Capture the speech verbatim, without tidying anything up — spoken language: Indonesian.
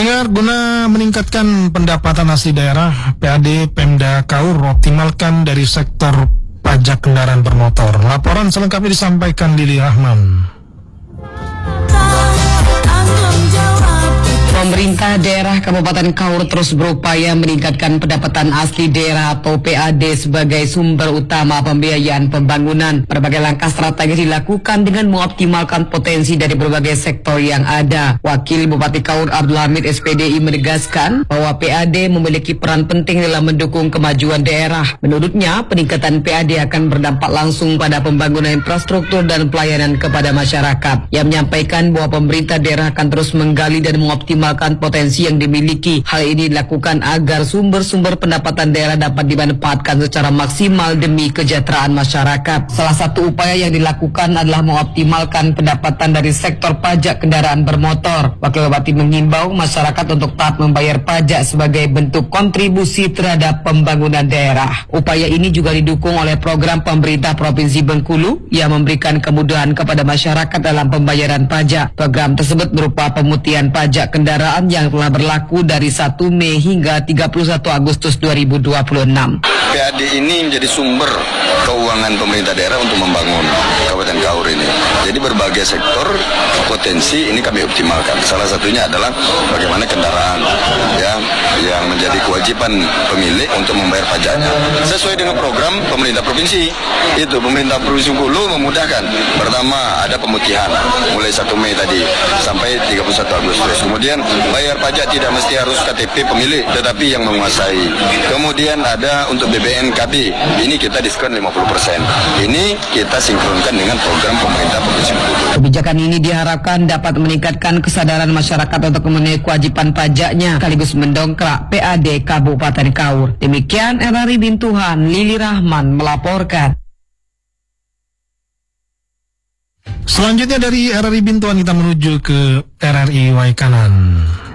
Pendengar, guna meningkatkan pendapatan asli daerah, P A D Pemda Kaur optimalkan dari sektor pajak kendaraan bermotor. Laporan selengkapnya disampaikan Lili Rahman. Pemerintah daerah Kabupaten Kaur terus berupaya meningkatkan pendapatan asli daerah atau P A D sebagai sumber utama pembiayaan pembangunan. Berbagai langkah strategis dilakukan dengan mengoptimalkan potensi dari berbagai sektor yang ada. Wakil Bupati Kaur Abdul Hamid S P D I menegaskan bahwa P A D memiliki peran penting dalam mendukung kemajuan daerah. Menurutnya, peningkatan P A D akan berdampak langsung pada pembangunan infrastruktur dan pelayanan kepada masyarakat. Ia menyampaikan bahwa pemerintah daerah akan terus menggali dan mengoptimalkan potensi yang dimiliki. Hal ini dilakukan agar sumber-sumber pendapatan daerah dapat dimanfaatkan secara maksimal demi kesejahteraan masyarakat. Salah satu upaya yang dilakukan adalah mengoptimalkan pendapatan dari sektor pajak kendaraan bermotor. Wakil Bupati mengimbau masyarakat untuk taat membayar pajak sebagai bentuk kontribusi terhadap pembangunan daerah. Upaya ini juga didukung oleh program pemerintah Provinsi Bengkulu yang memberikan kemudahan kepada masyarakat dalam pembayaran pajak. Program tersebut berupa pemutihan pajak kendaraan yang telah berlaku dari satu Mei hingga tiga puluh satu Agustus dua ribu dua puluh enam. P A D ini menjadi sumber keuangan pemerintah daerah untuk membangun Kabupaten Kaur ini. Jadi berbagai sektor potensi ini kami optimalkan. Salah satunya adalah bagaimana kendaraan ya yang menjadi kewajiban pemilik untuk membayar pajaknya. Sesuai dengan program pemerintah provinsi. Itu pemerintah Provinsi Bengkulu memudahkan. Pertama ada pemutihan mulai satu Mei tadi sampai tiga puluh satu Agustus. Kemudian bayar pajak tidak mesti harus K T P pemilik, tetapi yang menguasai. Kemudian ada untuk B B N K B, ini kita diskon lima puluh persen. Ini kita sinkronkan dengan program pemerintah Provinsi Bengkulu. Kebijakan ini diharapkan dapat meningkatkan kesadaran masyarakat untuk memenuhi kewajiban pajaknya, sekaligus mendongkrak P A D Kabupaten Kaur. Demikian R R I Bintuhan, Lili Rahman melaporkan. Selanjutnya dari R R I Bintuan kita menuju ke R R I Waikanan.